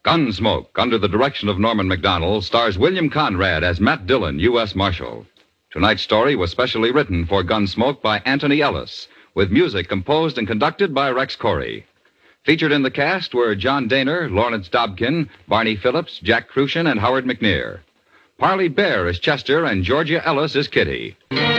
Gunsmoke, under the direction of Norman Macdonald, stars William Conrad as Matt Dillon, U.S. Marshal. Tonight's story was specially written for Gunsmoke by Anthony Ellis, with music composed and conducted by Rex Corey. Featured in the cast were John Daner, Lawrence Dobkin, Barney Phillips, Jack Crucian, and Howard McNear. Parley Bear is Chester, and Georgia Ellis is Kitty.